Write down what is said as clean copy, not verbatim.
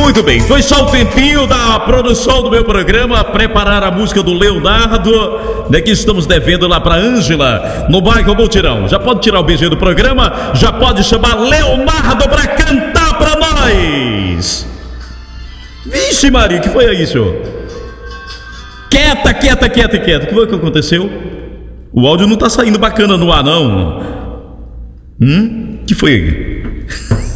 Muito bem, foi só o tempinho da produção do meu programa preparar a música do Leonardo, né, que estamos devendo lá pra Ângela, no bairro Mutirão. Já pode tirar o beijinho do programa, já pode chamar Leonardo pra cantar pra nós. Vixe Maria, que foi isso? Quieta. O que foi que aconteceu? O áudio não tá saindo bacana no ar, não. Que foi?